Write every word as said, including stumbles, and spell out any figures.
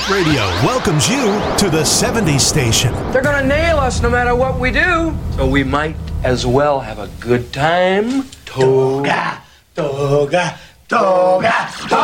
Radio welcomes you to the seventies station. They're gonna nail us no matter what we do, so we might as well have a good time. Toga, toga, toga, toga.